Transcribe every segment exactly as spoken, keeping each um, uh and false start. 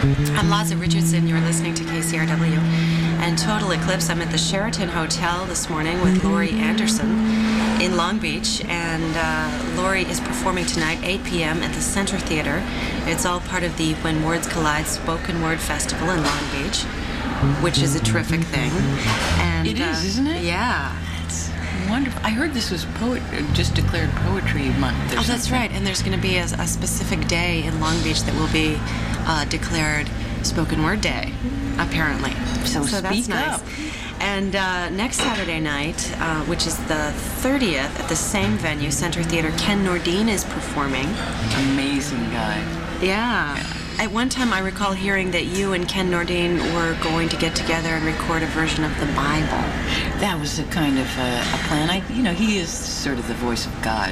I'm Laza Richardson. You're listening to K C R W and Total Eclipse. I'm at the Sheraton Hotel this morning with Laurie Anderson in Long Beach, and uh, Laurie is performing tonight, eight p.m. at the Center Theater. It's all part of the When Words Collide Spoken Word Festival in Long Beach, which is a terrific thing. And it is, uh, isn't it? Yeah. It's wonderful. I heard this was poet, just declared Poetry Month. Or Oh, that's something. right. And there's going to be a, a specific day in Long Beach that will be uh, declared Spoken Word Day, apparently. So, so that's speak nice. up. And uh, next Saturday night, uh, which is the thirtieth, at the same venue, Center Theater, Ken Nordine is performing. Amazing guy. Yeah. At one time, I recall hearing that you and Ken Nordine were going to get together and record a version of the Bible. That was a kind of uh, a plan. I, you know, he is sort of the voice of God.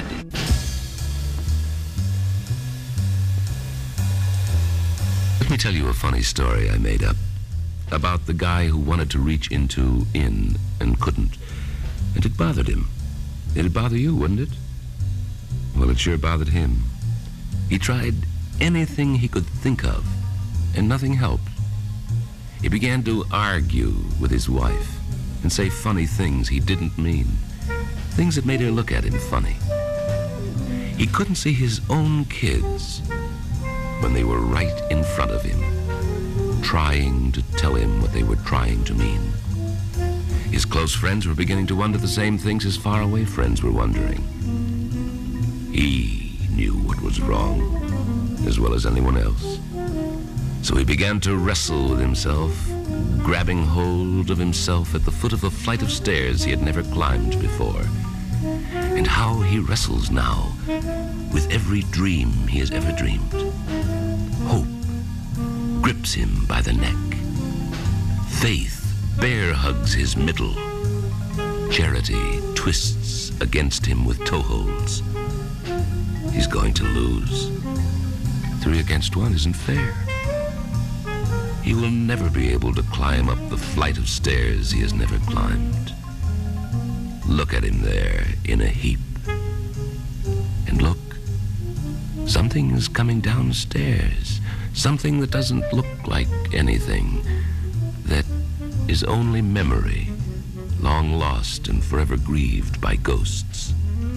Let me tell you a funny story I made up about the guy who wanted to reach into in and couldn't. And it bothered him. It'd bother you, wouldn't it? Well, it sure bothered him. He tried anything he could think of, and nothing helped. He began to argue with his wife and say funny things he didn't mean, things that made her look at him funny. He couldn't see his own kids when they were right in front of him, trying to tell him what they were trying to mean. His close friends were beginning to wonder the same things his faraway friends were wondering. He knew what was wrong, as well as anyone else. So he began to wrestle with himself, grabbing hold of himself at the foot of a flight of stairs he had never climbed before. And how he wrestles now with every dream he has ever dreamed. Hope grips him by the neck. Faith bear hugs his middle. Charity twists against him with toeholds. He's going to lose. Three against one isn't fair. He will never be able to climb up the flight of stairs he has never climbed. Look at him there in a heap. And look, something is coming downstairs. Something that doesn't look like anything. That is only memory, long lost and forever grieved by ghosts.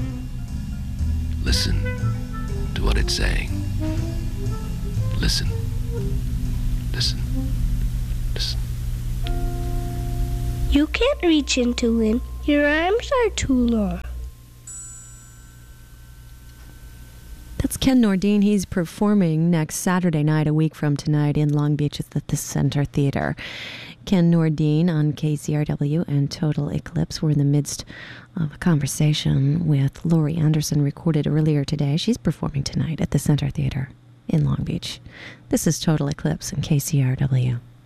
Listen to what it's saying. Listen. Listen. Listen. You can't reach into him. Your arms are too long. That's Ken Nordine. He's performing next Saturday night, a week from tonight, in Long Beach at the Center Theater. Ken Nordine on K C R W and Total Eclipse. We're in the midst of a conversation with Laurie Anderson, recorded earlier today. She's performing tonight at the Center Theater in Long Beach. This is Total Eclipse on K C R W.